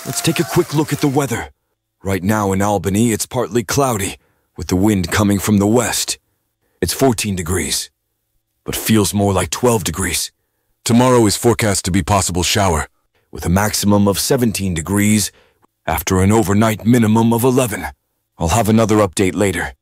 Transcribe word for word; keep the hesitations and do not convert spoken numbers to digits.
Let's take a quick look at the weather. Right now in Albany, it's partly cloudy, with the wind coming from the west. It's fourteen degrees, but feels more like twelve degrees. Tomorrow is forecast to be possible shower, with a maximum of seventeen degrees after an overnight minimum of eleven. I'll have another update later.